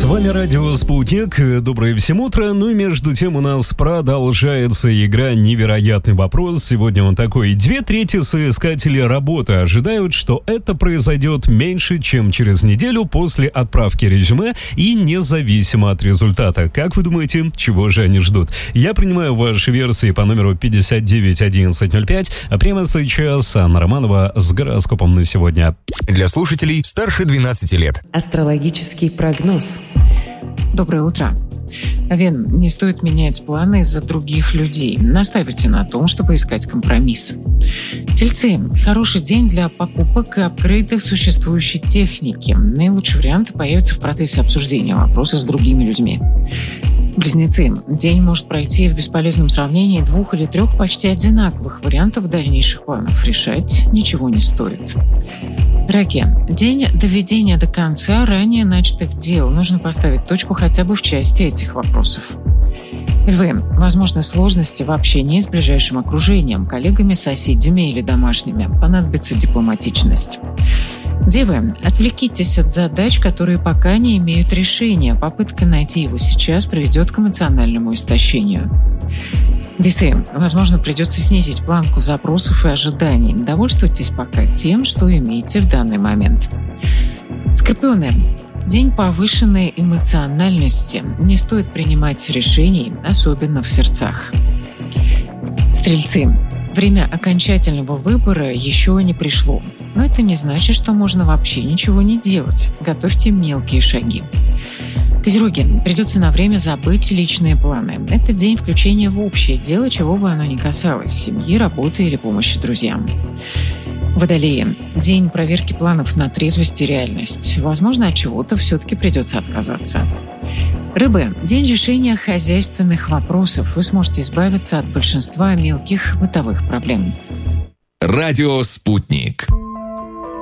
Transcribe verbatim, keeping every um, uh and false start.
вами радио «Спутник». Доброе всем утро. Ну и между тем у нас продолжается игра «Невероятный вопрос». Сегодня он такой. Две трети соискателей работы ожидают, что это произойдет меньше, чем через неделю после отправки резюме и независимо от результата. Как вы думаете, чего же они ждут? Я принимаю ваши версии по номеру пятьдесят девять одиннадцать ноль пять, а прямо сейчас Анна Романова с гороскопом на сегодня. Для слушателей старше двенадцати лет. Астрологический прогноз. Доброе утро. Овен, не стоит менять планы из-за других людей. Настаивайте на том, чтобы искать компромисс. Тельцы. Хороший день для покупок и апгрейда существующей техники. Наилучшие варианты появятся в процессе обсуждения вопроса с другими людьми. Близнецы. День может пройти в бесполезном сравнении двух или трех почти одинаковых вариантов дальнейших планов. Решать ничего не стоит. Раки. День доведения до конца ранее начатых дел. Нужно поставить точку хотя бы в части этих вопросов. Львы. Возможны сложности в общении с ближайшим окружением, коллегами, соседями или домашними. Понадобится дипломатичность. Девы. Отвлекитесь от задач, которые пока не имеют решения. Попытка найти его сейчас приведет к эмоциональному истощению. Весы. Возможно, придется снизить планку запросов и ожиданий. Довольствуйтесь пока тем, что имеете в данный момент. Скорпионы. День повышенной эмоциональности. Не стоит принимать решений, особенно в сердцах. Стрельцы. Время окончательного выбора еще не пришло. Но это не значит, что можно вообще ничего не делать. Готовьте мелкие шаги. Козероги. Придется на время забыть личные планы. Это день включения в общее дело, чего бы оно ни касалось – семьи, работы или помощи друзьям. Водолеи. День проверки планов на трезвость и реальность. Возможно, от чего-то все-таки придется отказаться. Рыбы. День решения хозяйственных вопросов. Вы сможете избавиться от большинства мелких бытовых проблем. Радио «Спутник».